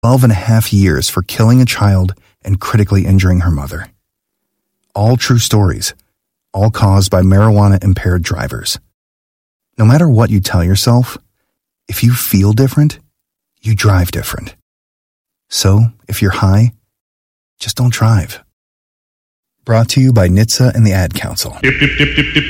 12.5 years for killing a child and critically injuring her mother. All true stories, all caused by marijuana-impaired drivers. No matter what you tell yourself, if you feel different, you drive different. So, if you're high, just don't drive. Brought to you by NHTSA and the Ad Council.